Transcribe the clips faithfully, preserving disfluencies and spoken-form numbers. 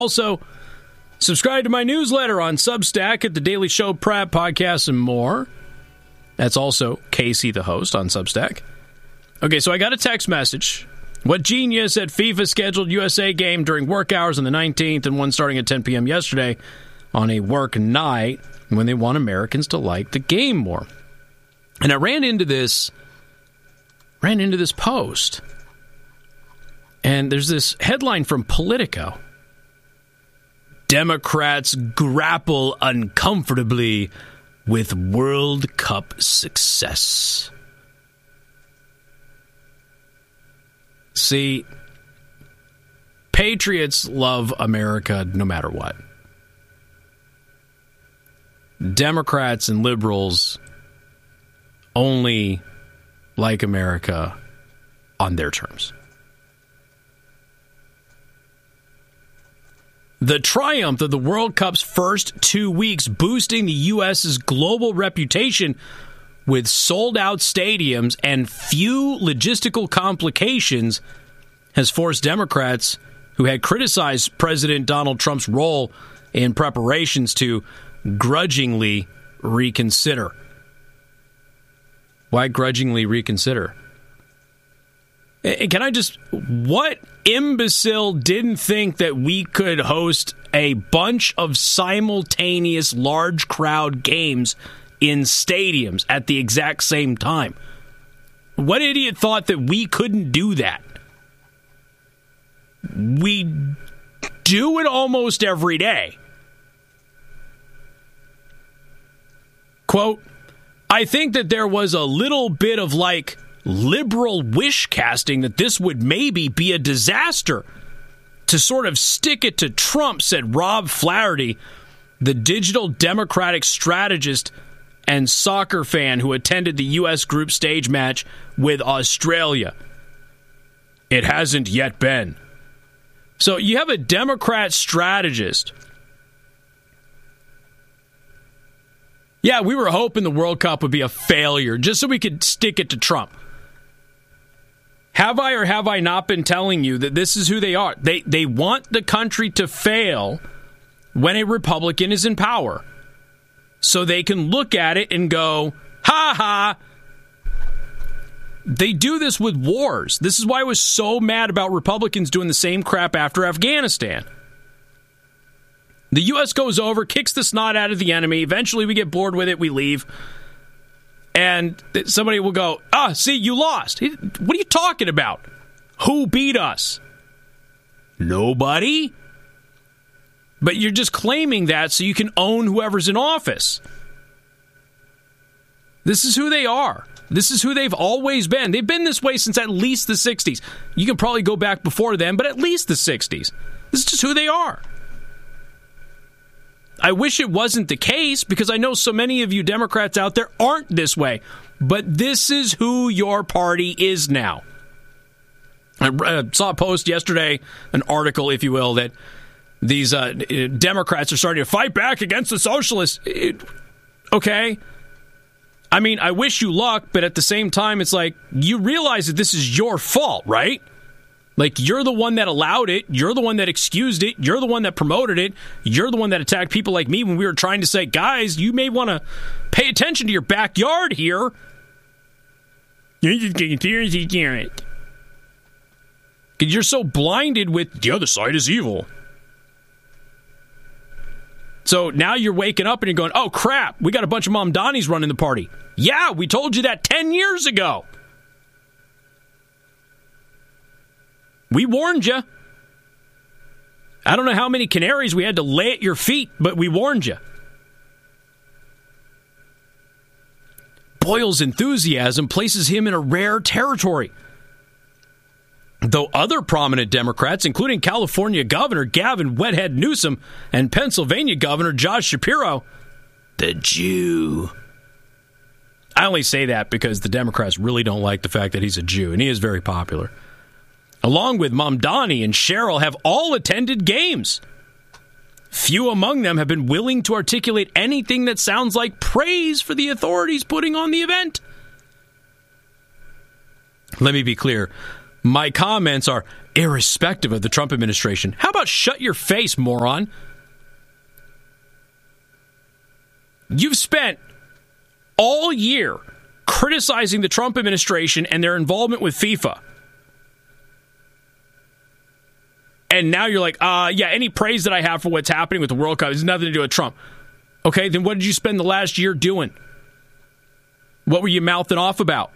Also, subscribe to my newsletter on Substack at The Daily Show, Prep, Podcasts, and more. That's also Casey, the host, on Substack. Okay, so I got a text message. What genius at FIFA scheduled U S A game during work hours on the nineteenth and one starting at ten p.m. yesterday on a work night when they want Americans to like the game more. And I ran into this, ran into this post. And there's this headline from Politico. Democrats grapple uncomfortably with World Cup success. See, patriots love America no matter what. Democrats and liberals only like America on their terms. The triumph of the World Cup's first two weeks boosting the U S's global reputation with sold-out stadiums and few logistical complications has forced Democrats who had criticized President Donald Trump's role in preparations to grudgingly reconsider. Why grudgingly reconsider? Can I just... What imbecile didn't think that we could host a bunch of simultaneous large crowd games in stadiums at the exact same time? What idiot thought that we couldn't do that? We do it almost every day. Quote, I think that there was a little bit of like liberal wish casting that this would maybe be a disaster to sort of stick it to Trump, said Rob Flaherty, the digital Democratic strategist and soccer fan who attended the U S group stage match with Australia. It hasn't yet been. So you have a Democrat strategist. Yeah, we were hoping the World Cup would be a failure just so we could stick it to Trump. Have I or have I not been telling you that this is who they are? They they want the country to fail when a Republican is in power. So they can look at it and go, ha ha. They do this with wars. This is why I was so mad about Republicans doing the same crap after Afghanistan. The U S goes over, kicks the snot out of the enemy. Eventually we get bored with it, we leave. And somebody will go, ah, see, you lost. What are you talking about? Who beat us? Nobody. But you're just claiming that so you can own whoever's in office. This is who they are. This is who they've always been. They've been this way since at least the sixties. You can probably go back before then, but at least the sixties. This is just who they are. I wish it wasn't the case because I know so many of you Democrats out there aren't this way. But this is who your party is now. I uh, saw a post yesterday, an article, if you will, that these uh, Democrats are starting to fight back against the socialists. It, okay. I mean, I wish you luck, but at the same time, it's like, you realize that this is your fault, right? Like, you're the one that allowed it. You're the one that excused it. You're the one that promoted it. You're the one that attacked people like me when we were trying to say, guys, you may want to pay attention to your backyard here. You're just getting seriously it. Because you're so blinded with the other side is evil. So now you're waking up and you're going, oh, crap, we got a bunch of Mamdanis running the party. Yeah, we told you that ten years ago. We warned you. I don't know how many canaries we had to lay at your feet, but we warned you. Boyle's enthusiasm places him in a rare territory. Though other prominent Democrats, including California Governor Gavin Wethead Newsom and Pennsylvania Governor Josh Shapiro, the Jew. I only say that because the Democrats really don't like the fact that he's a Jew, and he is very popular. Along with Mamdani and Sherrill, have all attended games. Few among them have been willing to articulate anything that sounds like praise for the authorities putting on the event. Let me be clear. My comments are irrespective of the Trump administration. How about shut your face, moron? You've spent all year criticizing the Trump administration and their involvement with FIFA. And now you're like, uh, yeah, any praise that I have for what's happening with the World Cup has nothing to do with Trump. Okay, then what did you spend the last year doing? What were you mouthing off about?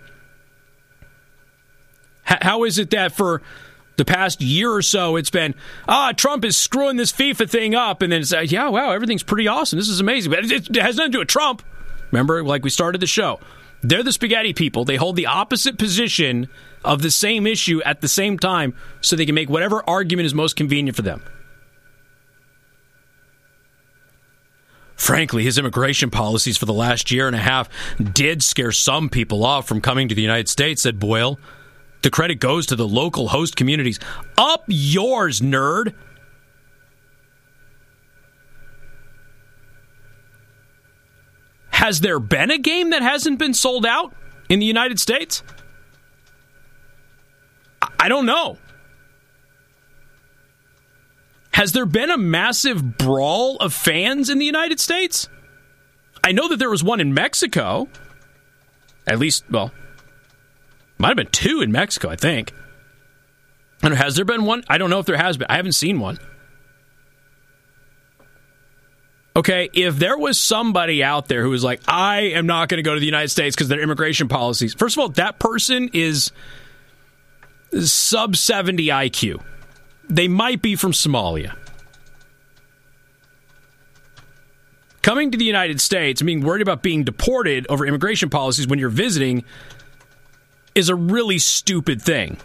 H- how is it that for the past year or so it's been, ah, Trump is screwing this FIFA thing up, and then it's like, yeah, wow, everything's pretty awesome. This is amazing. But it, it has nothing to do with Trump. Remember, like we started the show. They're the spaghetti people. They hold the opposite position of the same issue at the same time so they can make whatever argument is most convenient for them. Frankly, his immigration policies for the last year and a half did scare some people off from coming to the United States, said Boyle. The credit goes to the local host communities. Up yours, nerd! Has there been a game that hasn't been sold out in the United States? I don't know. Has there been a massive brawl of fans in the United States? I know that there was one in Mexico. At least, well, might have been two in Mexico, I think. And has there been one? I don't know if there has been. I haven't seen one. Okay, if there was somebody out there who was like, I am not going to go to the United States because of their immigration policies. First of all, that person is sub seventy I Q. They might be from Somalia. Coming to the United States and being worried about being deported over immigration policies when you're visiting is a really stupid thing.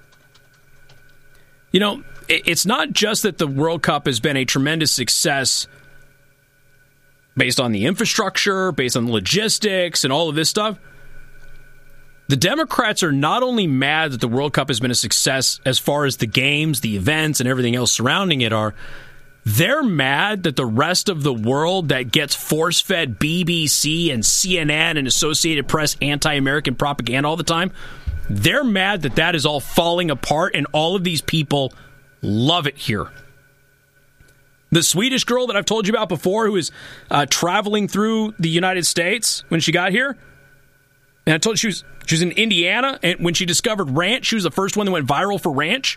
You know, it's not just that the World Cup has been a tremendous success based on the infrastructure, based on the logistics, and all of this stuff. The Democrats are not only mad that the World Cup has been a success as far as the games, the events, and everything else surrounding it are, they're mad that the rest of the world that gets force-fed B B C and C N N and Associated Press anti-American propaganda all the time, they're mad that that is all falling apart and all of these people love it here. The Swedish girl that I've told you about before who was uh, traveling through the United States when she got here, and I told you she was, she was in Indiana, and when she discovered ranch, she was the first one that went viral for ranch.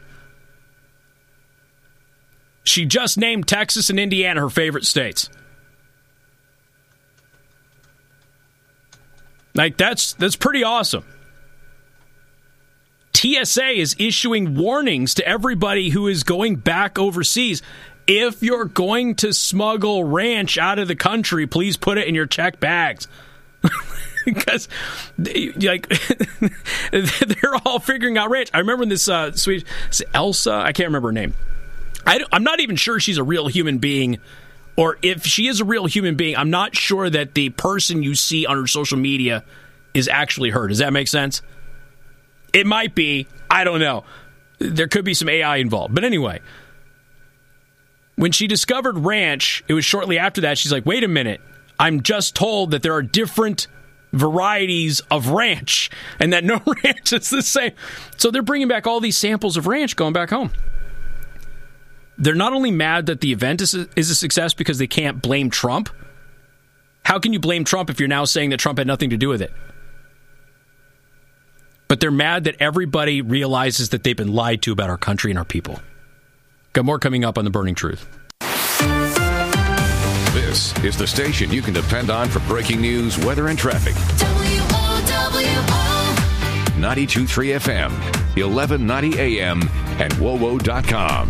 She just named Texas and Indiana her favorite states. Like, that's that's pretty awesome. T S A is issuing warnings to everybody who is going back overseas. If you're going to smuggle ranch out of the country, please put it in your checked bags. Because, like, they're all figuring out ranch. I remember this uh, Swedish Elsa, I can't remember her name. I, I'm not even sure she's a real human being, or if she is a real human being, I'm not sure that the person you see on her social media is actually her. Does that make sense? It might be. I don't know. There could be some A I involved. But anyway, when she discovered ranch, it was shortly after that, she's like, wait a minute. I'm just told that there are different varieties of ranch and that no ranch is the same. So they're bringing back all these samples of ranch going back home. They're not only mad that the event is a, is a success because they can't blame Trump. How can you blame Trump if you're now saying that Trump had nothing to do with it? But they're mad that everybody realizes that they've been lied to about our country and our people. Got more coming up on The Burning Truth. This is the station you can depend on for breaking news, weather, and traffic. W O W O ninety-two point three F M, eleven ninety A M, and W O W O dot com.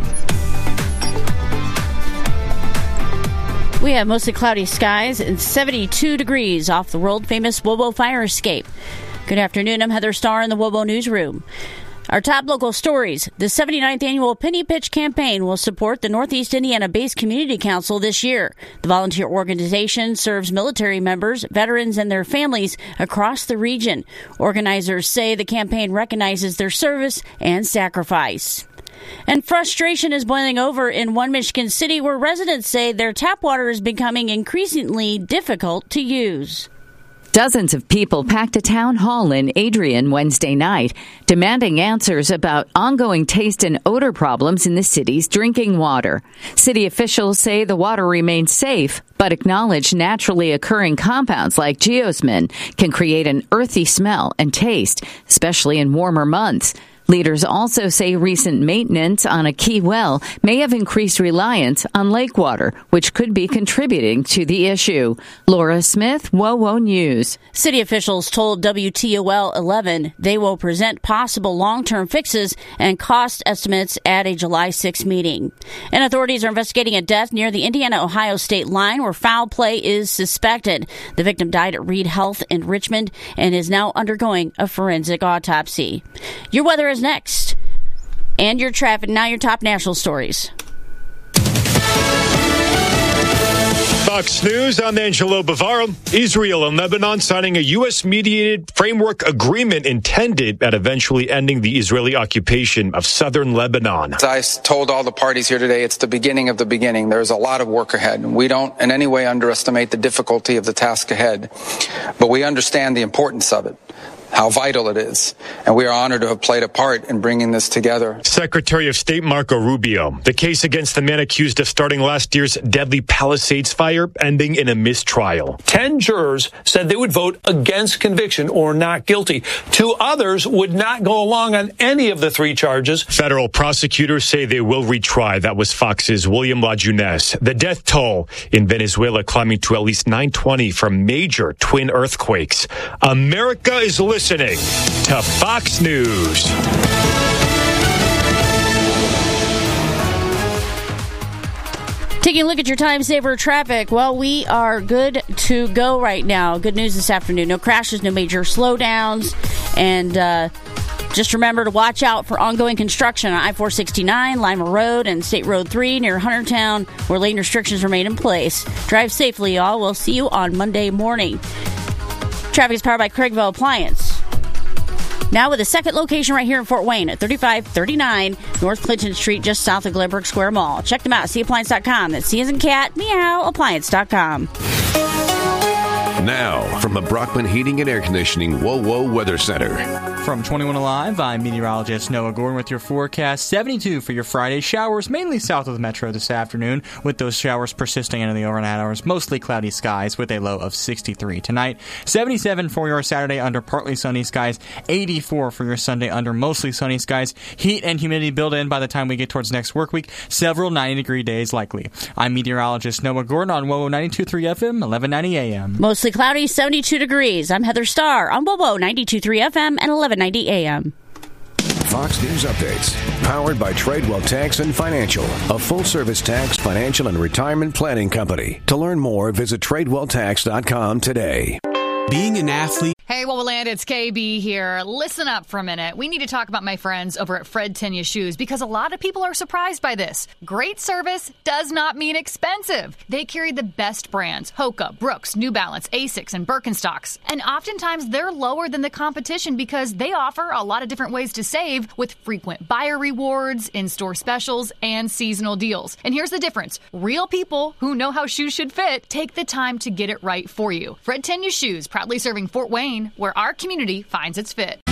We have mostly cloudy skies and seventy-two degrees off the world-famous W O W O fire escape. Good afternoon. I'm Heather Starr in the W O W O Newsroom. Our top local stories. The seventy-ninth annual Penny Pitch campaign will support the Northeast Indiana-based Community Council this year. The volunteer organization serves military members, veterans, and their families across the region. Organizers say the campaign recognizes their service and sacrifice. And frustration is boiling over in one Michigan city where residents say their tap water is becoming increasingly difficult to use. Dozens of people packed a town hall in Adrian Wednesday night, demanding answers about ongoing taste and odor problems in the city's drinking water. City officials say the water remains safe, but acknowledge naturally occurring compounds like geosmin can create an earthy smell and taste, especially in warmer months. Leaders also say recent maintenance on a key well may have increased reliance on lake water, which could be contributing to the issue. Laura Smith, WOWO News. City officials told W T O L eleven they will present possible long-term fixes and cost estimates at a July sixth meeting. And authorities are investigating a death near the Indiana-Ohio state line where foul play is suspected. The victim died at Reed Health in Richmond and is now undergoing a forensic autopsy. Your weather is next. And your traffic. Now your top national stories. Fox News, I'm Angelo Bavaro. Israel and Lebanon signing a U S-mediated framework agreement intended at eventually ending the Israeli occupation of southern Lebanon. As I told all the parties here today, it's the beginning of the beginning. There's a lot of work ahead. We don't in any way underestimate the difficulty of the task ahead, but we understand the importance of it, how vital it is, and we are honored to have played a part in bringing this together. Secretary of State Marco Rubio, the case against the man accused of starting last year's deadly Palisades fire ending in a mistrial. Ten jurors said they would vote against conviction or not guilty. Two others would not go along on any of the three charges. Federal prosecutors say they will retry. That was Fox's William Lajunes. The death toll in Venezuela climbing to at least nine twenty from major twin earthquakes. America is listening to Fox News. Taking a look at your time saver traffic. Well, we are good to go right now. Good news this afternoon. No crashes, no major slowdowns. And uh, just remember to watch out for ongoing construction on I four sixty-nine, Lima Road, and State Road three near Huntertown, where lane restrictions remain in place. Drive safely, y'all. We'll see you on Monday morning. Traffic is powered by Craigville Appliance. Now with a second location right here in Fort Wayne at thirty-five thirty-nine North Clinton Street, just south of Glenbrook Square Mall. Check them out at C appliance dot com. That's C as in cat, meow, appliance dot com. Now, from the Brockman Heating and Air Conditioning WOWO Weather Center. From twenty-one Alive, I'm meteorologist Noah Gordon with your forecast. seventy-two for your Friday. Showers mainly south of the metro this afternoon, with those showers persisting into the overnight hours. Mostly cloudy skies with a low of sixty-three tonight. seventy-seven for your Saturday under partly sunny skies. eighty-four for your Sunday under mostly sunny skies. Heat and humidity build in by the time we get towards next work week. Several ninety-degree days likely. I'm meteorologist Noah Gordon on WOWO ninety-two point three F M, eleven ninety A M. Mostly cloudy, seventy-two degrees. I'm Heather Starr on WOWO ninety-two point three F M and eleven ninety A M. Fox News Updates, powered by Tradewell Tax and Financial, a full-service tax, financial, and retirement planning company. To learn more, visit tradewell tax dot com today. Being an athlete. Hey, Wowoland, it's K B here. Listen up for a minute. We need to talk about my friends over at Fred Tenya Shoes because a lot of people are surprised by this. Great service does not mean expensive. They carry the best brands, Hoka, Brooks, New Balance, Asics, and Birkenstocks. And oftentimes they're lower than the competition because they offer a lot of different ways to save with frequent buyer rewards, in-store specials, and seasonal deals. And here's the difference. Real people who know how shoes should fit take the time to get it right for you. Fred Tenya Shoes, proudly serving Fort Wayne, where our community finds its fit.